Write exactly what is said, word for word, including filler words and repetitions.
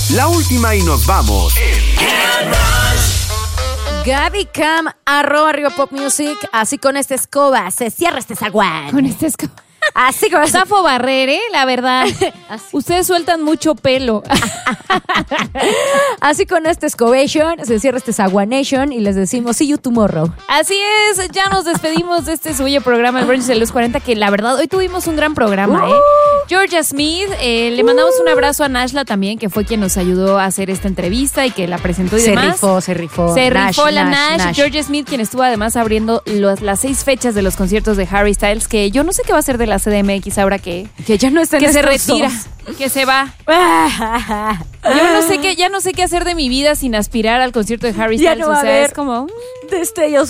La última y nos vamos. Gaby Cam, arroba arriba pop music. Así con esta escoba se cierra este zaguán. Con esta escoba. Así como Zafo Barrer, ¿eh? La verdad. Así. Ustedes sueltan mucho pelo. Así con este Scovation se cierra este Zaguanation y les decimos see you tomorrow. Así es, ya nos despedimos de este suyo programa, el Brunch de los cuarenta, que la verdad hoy tuvimos un gran programa, uh, ¿eh? Georgia Smith, eh, le mandamos un abrazo a Nashla también, que fue quien nos ayudó a hacer esta entrevista y que la presentó y se demás. rifó, se rifó. Se Nash, rifó la Nash, Nash. Nash. Georgia Smith, quien estuvo además abriendo los, las seis fechas de los conciertos de Harry Styles, que yo no sé qué va a hacer de la C D M X ahora que, Que ya no está en que se estos retira, dos. que se va. Yo no sé qué, ya no sé qué hacer de mi vida sin aspirar al concierto de Harry Ya Styles. no va o a sea, haber es como... destellos